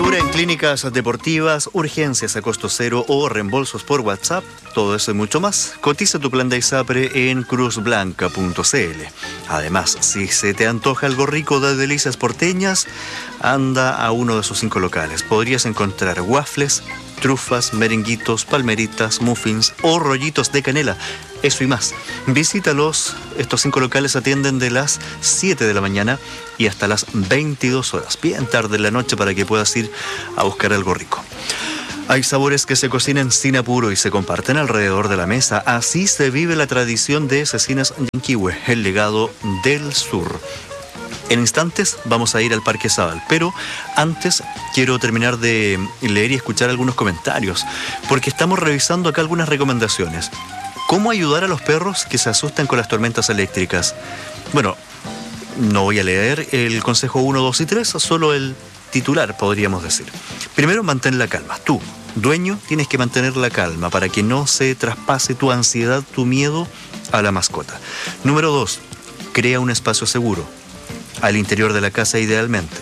Cobertura en clínicas deportivas, urgencias a costo cero o reembolsos por WhatsApp. Todo eso y mucho más. Cotiza tu plan de ISAPRE en cruzblanca.cl. Además, si se te antoja algo rico de delicias porteñas, anda a uno de sus 5 locales. Podrías encontrar waffles, trufas, merenguitos, palmeritas, muffins o rollitos de canela. Eso y más. Visítalos. Estos 5 locales atienden de las 7 de la mañana y hasta las 22 horas. Bien tarde en la noche para que puedas ir a buscar algo rico. Hay sabores que se cocinan sin apuro y se comparten alrededor de la mesa. Así se vive la tradición de Cecinas Yanquihue, el legado del sur. En instantes vamos a ir al Parque Zabal, pero antes quiero terminar de leer y escuchar algunos comentarios, porque estamos revisando acá algunas recomendaciones. ¿Cómo ayudar a los perros que se asustan con las tormentas eléctricas? Bueno, no voy a leer el consejo 1, 2 y 3, solo el titular, podríamos decir. Primero, mantén la calma. Tú, dueño, tienes que mantener la calma para que no se traspase tu ansiedad, tu miedo a la mascota. Número 2, crea un espacio seguro, al interior de la casa idealmente.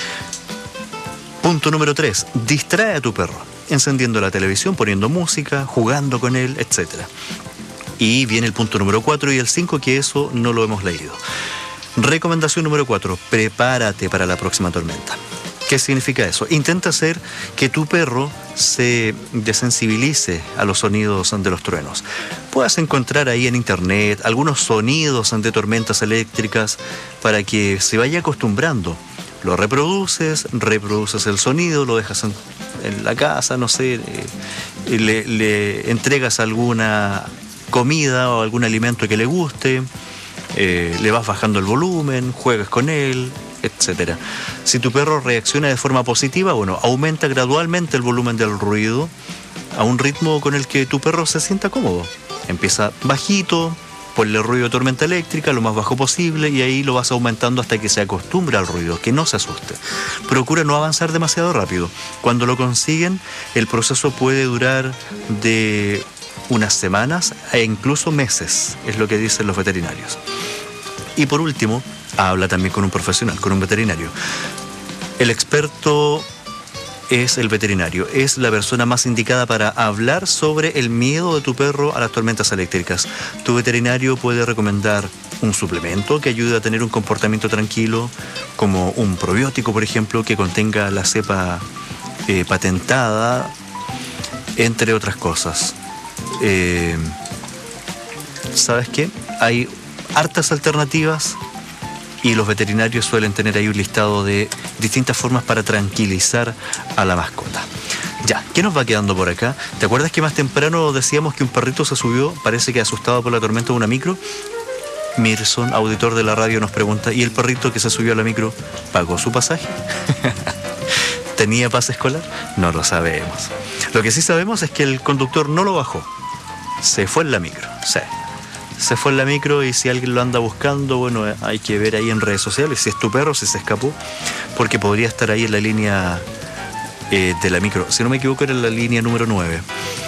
Punto número 3, distrae a tu perro, encendiendo la televisión, poniendo música, jugando con él, etc. Y viene el punto número 4 y el 5, que eso no lo hemos leído. Recomendación número 4, prepárate para la próxima tormenta. ¿Qué significa eso? Intenta hacer que tu perro se desensibilice a los sonidos de los truenos. Puedas encontrar ahí en internet algunos sonidos de tormentas eléctricas para que se vaya acostumbrando. Lo reproduces el sonido, lo dejas en la casa, no sé, le entregas alguna comida o algún alimento que le guste, le vas bajando el volumen, juegas con él, etc. Si tu perro reacciona de forma positiva, bueno, aumenta gradualmente el volumen del ruido a un ritmo con el que tu perro se sienta cómodo. Empieza bajito, ponle ruido de tormenta eléctrica lo más bajo posible y ahí lo vas aumentando hasta que se acostumbre al ruido, que no se asuste. Procura no avanzar demasiado rápido. Cuando lo consiguen, el proceso puede durar de unas semanas e incluso meses, es lo que dicen los veterinarios. Y por último, habla también con un profesional, con un veterinario. El experto es el veterinario, es la persona más indicada para hablar sobre el miedo de tu perro a las tormentas eléctricas. Tu veterinario puede recomendar un suplemento que ayude a tener un comportamiento tranquilo, como un probiótico, por ejemplo, que contenga la cepa patentada, entre otras cosas. ¿Sabes qué? Hay hartas alternativas y los veterinarios suelen tener ahí un listado de distintas formas para tranquilizar a la mascota. Ya, ¿qué nos va quedando por acá? ¿Te acuerdas que más temprano decíamos que un perrito se subió, parece que asustado por la tormenta de una micro? Mirson, auditor de la radio, nos pregunta, ¿y el perrito que se subió a la micro pagó su pasaje? ¿Tenía pase escolar? No lo sabemos. Lo que sí sabemos es que el conductor no lo bajó. Se fue en la micro. Sí. Se fue en la micro y si alguien lo anda buscando, bueno, hay que ver ahí en redes sociales si es tu perro, si se escapó, porque podría estar ahí en la línea de la micro. Si no me equivoco, era la línea número 9.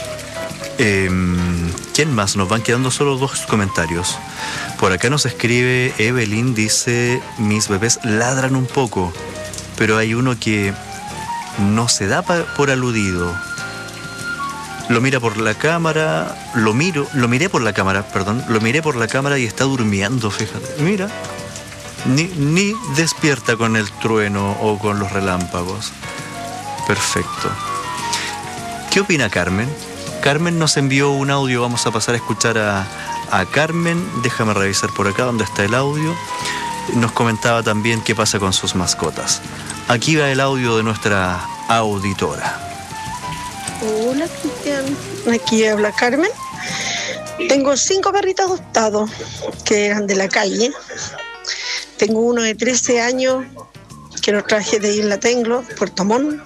¿Quién más? Nos van quedando solo 2 comentarios. Por acá nos escribe Evelyn, dice, mis bebés ladran un poco, pero hay uno que no se da por aludido. Lo mira por la cámara, lo miré por la cámara y está durmiendo, fíjate. Mira, ni despierta con el trueno o con los relámpagos. Perfecto. ¿Qué opina Carmen? Carmen nos envió un audio, vamos a pasar a escuchar a Carmen. Déjame revisar por acá dónde está el audio. Nos comentaba también qué pasa con sus mascotas. Aquí va el audio de nuestra auditora. Hola, Cristian. Aquí habla Carmen. Tengo 5 perritos adoptados que eran de la calle. Tengo uno de 13 años que lo traje de Isla Tenglo, Puerto Montt.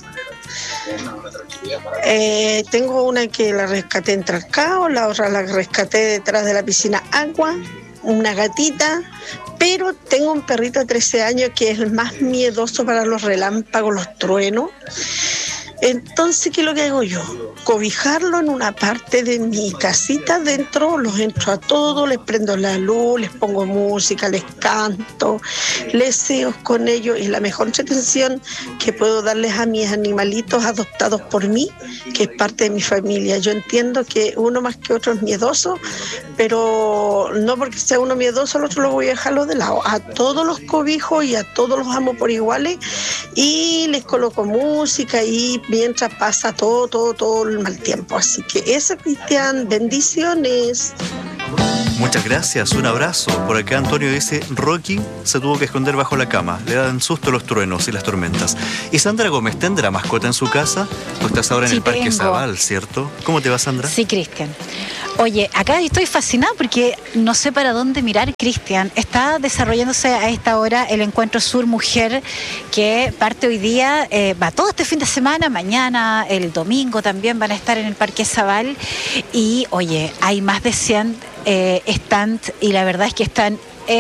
Tengo una que la rescaté en Trascao, la otra la rescaté detrás de la piscina Agua, una gatita, pero tengo un perrito de 13 años que es el más miedoso para los relámpagos, los truenos. Entonces, ¿qué es lo que hago yo? Cobijarlo en una parte de mi casita adentro, los entro a todos, les prendo la luz, les pongo música, les canto, les seo con ellos, y la mejor entretención que puedo darles a mis animalitos adoptados por mí, que es parte de mi familia. Yo entiendo que uno más que otro es miedoso, pero no porque sea uno miedoso, al otro lo voy a dejarlo de lado. A todos los cobijo y a todos los amo por iguales, y les coloco música y mientras pasa todo el mal tiempo. Así que eso, Cristian, bendiciones. Muchas gracias, un abrazo. Por acá Antonio dice, Rocky se tuvo que esconder bajo la cama, le dan susto los truenos y las tormentas. Y Sandra Gómez, ¿tendrá mascota en su casa? Tú estás ahora en el Parque Zabal, ¿cierto? ¿Cómo te va, Sandra? Sí, Cristian. Oye, acá estoy fascinada porque no sé para dónde mirar, Cristian. Está desarrollándose a esta hora el Encuentro Sur Mujer, que parte hoy día, va todo este fin de semana, mañana, el domingo también van a estar en el Parque Zabal. Y, oye, hay más de 100 stands y la verdad es que están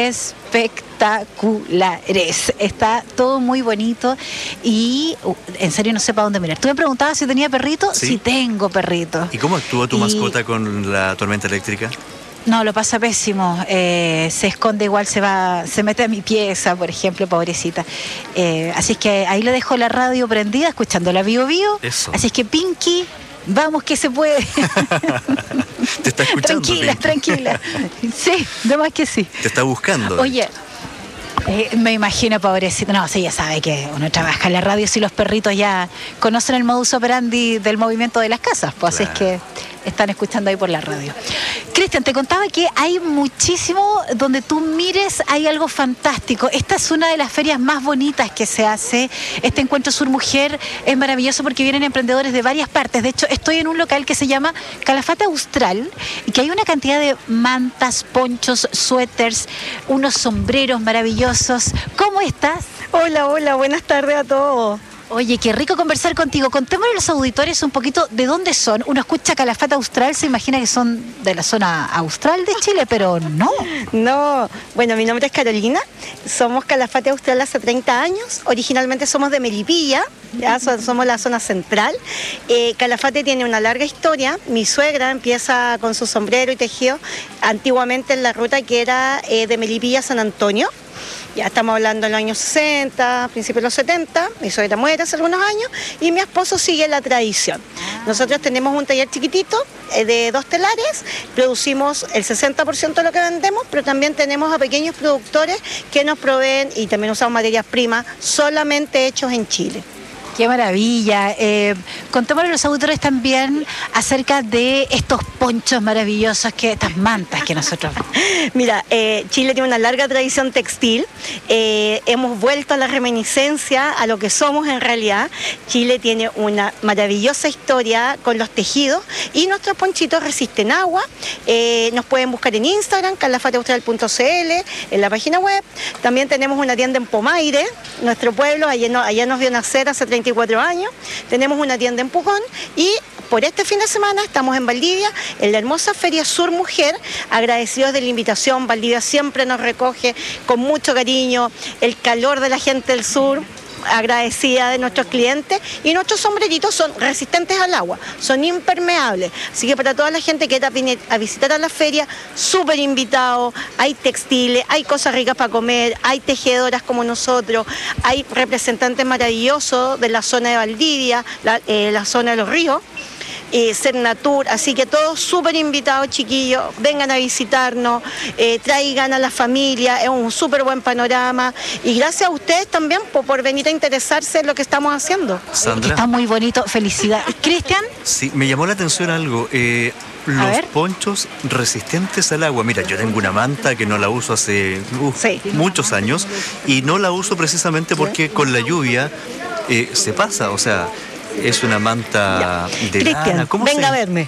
espectaculares. Está todo muy bonito y en serio no sé para dónde mirar. Tú me preguntabas si tenía perrito. Sí, tengo perrito. ¿Y cómo actúa tu mascota con la tormenta eléctrica? No, lo pasa pésimo. Se esconde igual, se mete a mi pieza, por ejemplo, pobrecita. Así es que ahí le dejo la radio prendida, escuchando la Bio Bio. Eso. Así es que Pinky, vamos que se puede. Te está escuchando. Tranquila. Sí, de más que sí. Te está buscando. Oye, me imagino, pobrecito. No, sí, ya sabe que uno trabaja en la radio, si los perritos ya conocen el modus operandi del movimiento de las casas, pues claro. Así es que están escuchando ahí por la radio. Cristian, te contaba que hay muchísimo, donde tú mires hay algo fantástico. Esta es una de las ferias más bonitas que se hace. Este Encuentro Sur Mujer es maravilloso porque vienen emprendedores de varias partes. De hecho, estoy en un local que se llama Calafate Austral y que hay una cantidad de mantas, ponchos, suéteres, unos sombreros maravillosos. ¿Cómo estás? Hola, buenas tardes a todos. Oye, qué rico conversar contigo. Contémosle a los auditores un poquito de dónde son. Uno escucha Calafate Austral, se imagina que son de la zona austral de Chile, pero no. No, bueno, mi nombre es Carolina, somos Calafate Austral hace 30 años, originalmente somos de Melipilla, ya somos la zona central. Calafate tiene una larga historia, mi suegra empieza con su sombrero y tejido antiguamente en la ruta que era de Melipilla a San Antonio. Ya estamos hablando de los años 60, principios de los 70, mi suegra muere hace algunos años y mi esposo sigue la tradición. Nosotros tenemos un taller chiquitito de 2 telares, producimos el 60% de lo que vendemos, pero también tenemos a pequeños productores que nos proveen y también usamos materias primas solamente hechos en Chile. Qué maravilla. Contémosle a los auditores también acerca de estos ponchos maravillosos, estas mantas que nosotros... Mira, Chile tiene una larga tradición textil. Hemos vuelto a la reminiscencia, a lo que somos en realidad. Chile tiene una maravillosa historia con los tejidos y nuestros ponchitos resisten agua. Nos pueden buscar en Instagram, calafateaustral.cl, en la página web. También tenemos una tienda en Pomaire, nuestro pueblo, allá nos vio nacer hace 34 años. Tenemos una tienda en Pucón y por este fin de semana estamos en Valdivia, en la hermosa Feria Sur Mujer, agradecidos de la invitación. Valdivia siempre nos recoge con mucho cariño, el calor de la gente del sur, agradecida de nuestros clientes, y nuestros sombreritos son resistentes al agua, son impermeables, así que para toda la gente que quiera venir a visitar a la feria, súper invitado. Hay textiles, hay cosas ricas para comer, hay tejedoras como nosotros, hay representantes maravillosos de la zona de Valdivia, la zona de los ríos, Cernatur, así que todos súper invitados, chiquillos, vengan a visitarnos, traigan a la familia, es un súper buen panorama y gracias a ustedes también por venir a interesarse en lo que estamos haciendo. Sandra. Está muy bonito, felicidad. ¿Cristian? Sí, me llamó la atención algo, los ponchos resistentes al agua. Mira, yo tengo una manta que no la uso hace muchos años y no la uso precisamente porque con la lluvia se pasa, o sea... Es una manta de lana. ¿Cómo venga a verme.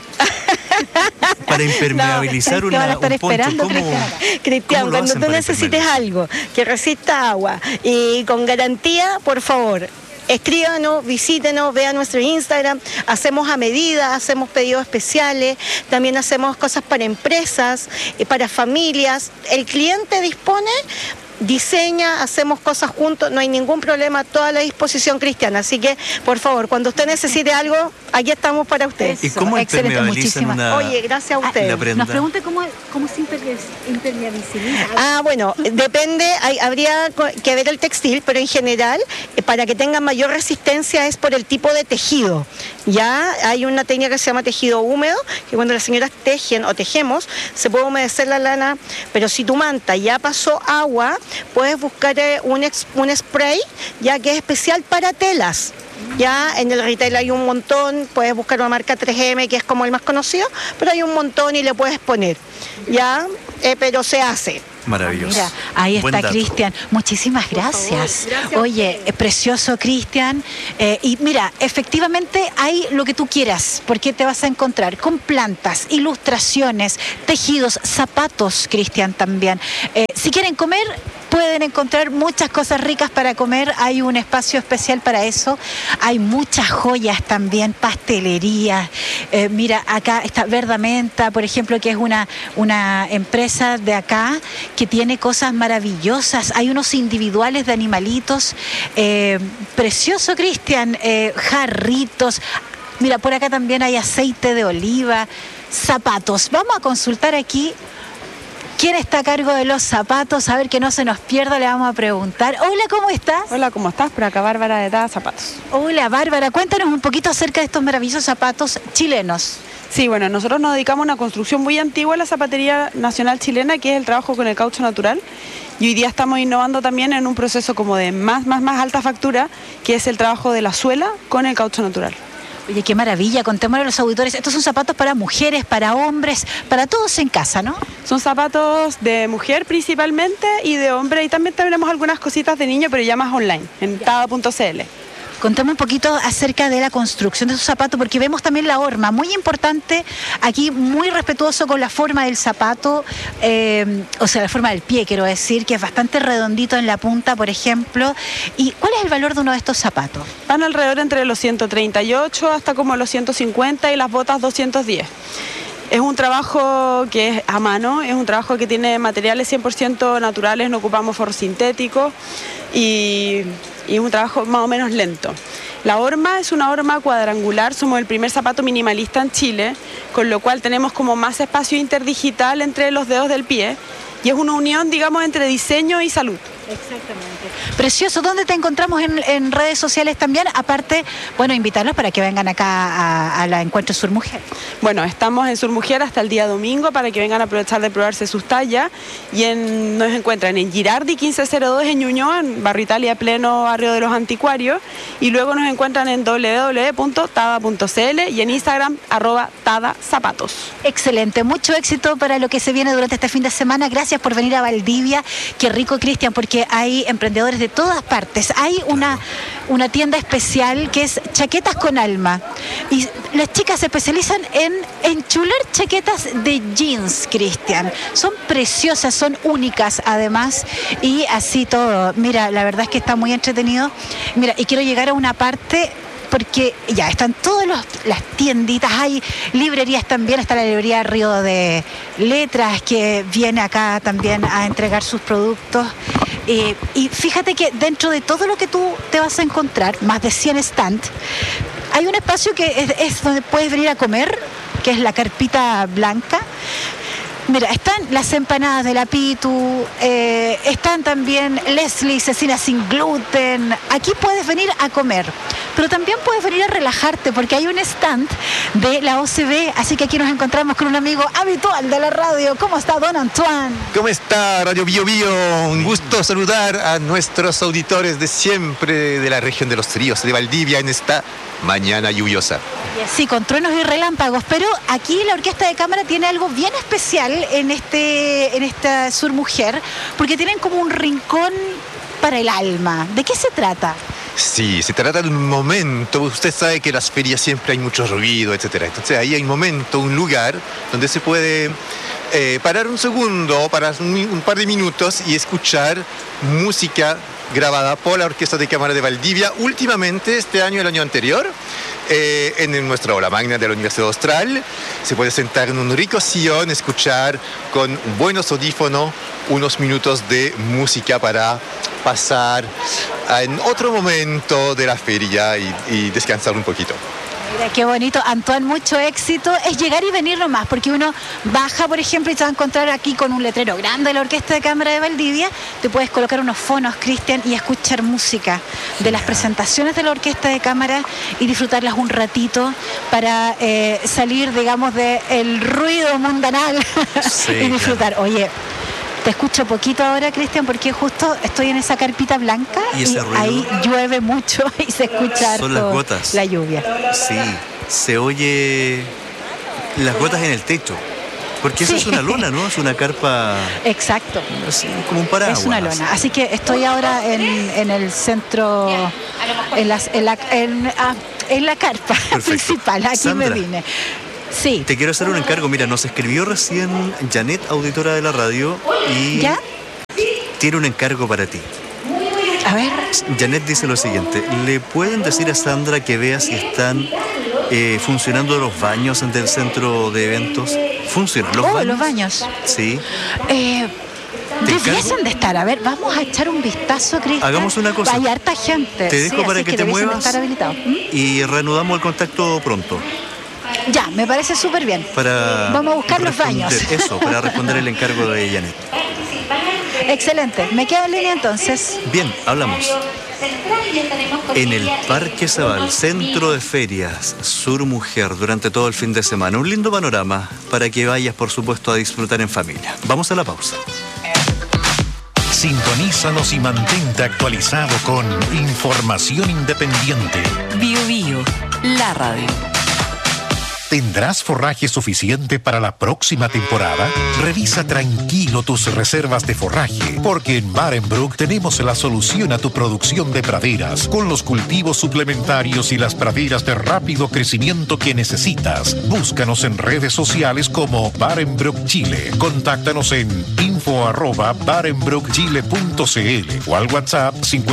Para impermeabilizar un poncho. Cristian, cuando tú necesites algo que resista agua y con garantía, por favor, escríbanos, visítenos, vean nuestro Instagram, hacemos a medida, hacemos pedidos especiales, también hacemos cosas para empresas, para familias. El cliente dispone diseña, hacemos cosas juntos, no hay ningún problema, toda la disposición, Cristian. Así que, por favor, cuando usted necesite algo, aquí estamos para usted. ¿Y cómo impermeabilizan una, Oye, gracias a usted. Nos pregunta cómo se impermeabiliza. Bueno, depende, habría que ver el textil, pero en general, para que tenga mayor resistencia es por el tipo de tejido. Ya hay una técnica que se llama tejido húmedo, que cuando las señoras tejen o tejemos, se puede humedecer la lana, pero si tu manta ya pasó agua, puedes buscar un spray, ya que es especial para telas. Ya en el retail hay un montón, puedes buscar una marca 3M, que es como el más conocido, pero hay un montón y le puedes poner, ya, pero se hace. Maravilloso. Mira, ahí Buen está dato. Cristian. Muchísimas gracias. Oye, es precioso, Cristian. Y mira, efectivamente hay lo que tú quieras, porque te vas a encontrar con plantas, ilustraciones, tejidos, zapatos, Cristian, también. Si quieren comer, pueden encontrar muchas cosas ricas para comer. Hay un espacio especial para eso. Hay muchas joyas también, pastelería. Mira, acá está Verdamenta, por ejemplo, que es una empresa de acá que tiene cosas maravillosas. Hay unos individuales de animalitos. Precioso, Cristian. Jarritos. Mira, por acá también hay aceite de oliva, zapatos. Vamos a consultar aquí quién está a cargo de los zapatos, a ver que no se nos pierda, le vamos a preguntar. Hola, ¿cómo estás? Hola, ¿cómo estás? Por acá Bárbara de Tada Zapatos. Hola, Bárbara, cuéntanos un poquito acerca de estos maravillosos zapatos chilenos. Sí, bueno, nosotros nos dedicamos a una construcción muy antigua en la zapatería nacional chilena, que es el trabajo con el caucho natural. Y hoy día estamos innovando también en un proceso como de más alta factura, que es el trabajo de la suela con el caucho natural. Oye, qué maravilla, contémosle a los auditores, estos son zapatos para mujeres, para hombres, para todos en casa, ¿no? Son zapatos de mujer principalmente y de hombre, y también tenemos algunas cositas de niño, pero ya más online, en tada.cl. Contame un poquito acerca de la construcción de esos zapatos, porque vemos también la horma, muy importante, aquí muy respetuoso con la forma del zapato, o sea, la forma del pie, quiero decir, que es bastante redondito en la punta, por ejemplo. ¿Y cuál es el valor de uno de estos zapatos? Van alrededor entre los 138 hasta como los 150 y las botas 210. Es un trabajo que es a mano, es un trabajo que tiene materiales 100% naturales, no ocupamos forro sintético y es un trabajo más o menos lento. La horma es una horma cuadrangular, somos el primer zapato minimalista en Chile, con lo cual tenemos como más espacio interdigital entre los dedos del pie y es una unión, digamos, entre diseño y salud. Exactamente. Precioso. ¿Dónde te encontramos en redes sociales también? Aparte, bueno, invitarlos para que vengan acá a la Encuentro Sur Mujer. Bueno, estamos en Sur Mujer hasta el día domingo para que vengan a aprovechar de probarse sus tallas y nos encuentran en Girardi 1502 en Ñuñoa, en Barrio Italia, pleno barrio de los Anticuarios, y luego nos encuentran en www.tada.cl y en Instagram @tadazapatos. Excelente, mucho éxito para lo que se viene durante este fin de semana. Gracias por venir a Valdivia. Qué rico, Cristian, porque hay emprendedores de todas partes. Hay una tienda especial que es Chaquetas con Alma. Y las chicas se especializan en enchular chaquetas de jeans, Cristian. Son preciosas, son únicas además. Y así todo. Mira, la verdad es que está muy entretenido. Mira, y quiero llegar a una parte, porque ya están todas las tienditas, hay librerías también, está la librería Río de Letras que viene acá también a entregar sus productos. Y fíjate que dentro de todo lo que tú te vas a encontrar, más de 100 stands, hay un espacio que es donde puedes venir a comer, que es la Carpita Blanca. Mira, están las empanadas de la Pitu, están también Leslie, cecina sin gluten. Aquí puedes venir a comer, pero también puedes venir a relajarte porque hay un stand de la OCB, así que aquí nos encontramos con un amigo habitual de la radio. ¿Cómo está, don Antoine? ¿Cómo está, Radio Bio Bio? Un gusto saludar a nuestros auditores de siempre de la región de los ríos de Valdivia en esta mañana lluviosa. Sí, con truenos y relámpagos, pero aquí la Orquesta de Cámara tiene algo bien especial en esta Sur Mujer, porque tienen como un rincón para el alma. ¿De qué se trata? Sí, se trata de un momento, usted sabe que en las ferias siempre hay mucho ruido, etcétera. Entonces ahí hay un momento, un lugar donde se puede parar un segundo, parar un par de minutos y escuchar música grabada por la Orquesta de Cámara de Valdivia. Últimamente, este año y el año anterior, en nuestra aula magna de la Universidad Austral. Se puede sentar en un rico sillón, escuchar con buenos audífonos unos minutos de música para pasar en otro momento de la feria y descansar un poquito. Mira, qué bonito. Antoine, mucho éxito. Es llegar y venir nomás, porque uno baja, por ejemplo, y se va a encontrar aquí con un letrero grande de la Orquesta de Cámara de Valdivia. Te puedes colocar unos fonos, Cristian, y escuchar música de las presentaciones de la Orquesta de Cámara y disfrutarlas un ratito para salir, digamos, del ruido mundanal y disfrutar. Claro. Oye, te escucho poquito ahora, Cristian, porque justo estoy en esa carpita blanca y ahí llueve mucho y se escucha son las gotas. La lluvia. Sí, se oye las gotas en el techo. Porque eso es una lona, ¿no? Es una carpa. Exacto. Así, como un paraguas. Es una lona. Así que estoy ahora en el centro, en la carpa principal. Aquí Sandra, me vine. Sí. Te quiero hacer un encargo. Mira, nos escribió recién Janet, auditora de la radio, y ¿ya? Tiene un encargo para ti. A ver. Janet dice lo siguiente: ¿le pueden decir a Sandra que vea si están funcionando los baños del centro de eventos? ¿Funcionan los baños? Los baños. Sí. Debiesen de estar. A ver, vamos a echar un vistazo, Cristian. Hagamos una cosa. Hay harta gente. Te dejo para que te muevas de y reanudamos el contacto pronto. Ya, me parece súper bien. Vamos a buscar los baños. Eso, para responder el encargo de Janet. Excelente. ¿Me quedo en línea entonces? Bien, hablamos. En el Parque Zabal, centro de ferias, Sur Mujer, durante todo el fin de semana. Un lindo panorama para que vayas, por supuesto, a disfrutar en familia. Vamos a la pausa. Sintonízanos y mantente actualizado con información independiente. Bio Bio, la radio. ¿Tendrás forraje suficiente para la próxima temporada? Revisa tranquilo tus reservas de forraje, porque en Barenbroek tenemos la solución a tu producción de praderas, con los cultivos suplementarios y las praderas de rápido crecimiento que necesitas. Búscanos en redes sociales como Barenbroek Chile. Contáctanos en info@barenbroekchile.cl o al WhatsApp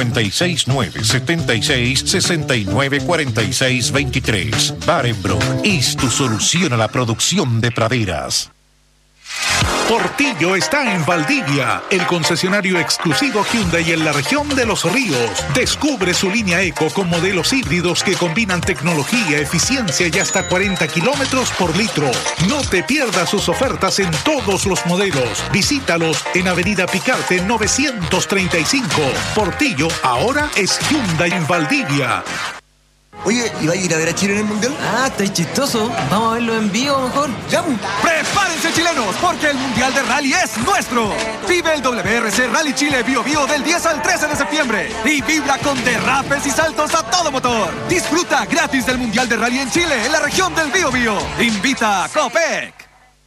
56976694623. Barenbroek es tu solución a la producción de praderas. Portillo está en Valdivia, el concesionario exclusivo Hyundai en la región de Los Ríos. Descubre su línea Eco con modelos híbridos que combinan tecnología, eficiencia y hasta 40 kilómetros por litro. No te pierdas sus ofertas en todos los modelos. Visítalos en Avenida Picarte 935. Portillo ahora es Hyundai en Valdivia. Oye, ¿y va a ir a ver a Chile en el Mundial? Ah, estáis chistoso. Vamos a verlo en vivo mejor. ¡Ya! ¡Prepárense, chilenos! Porque el Mundial de Rally es nuestro. Vive el WRC Rally Chile Bio Bio del 10 al 13 de septiembre. Y vibra con derrapes y saltos a todo motor. Disfruta gratis del Mundial de Rally en Chile, en la región del Bio Bio. Invita a Copec.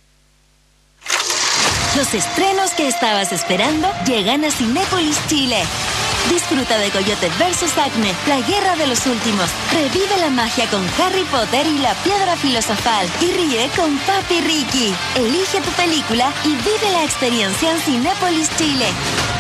Los estrenos que estabas esperando llegan a Cinépolis Chile. Disfruta de Coyote vs. Acme, la guerra de los últimos. Revive la magia con Harry Potter y la piedra filosofal. Y ríe con Papi Ricky. Elige tu película y vive la experiencia en Cinépolis Chile.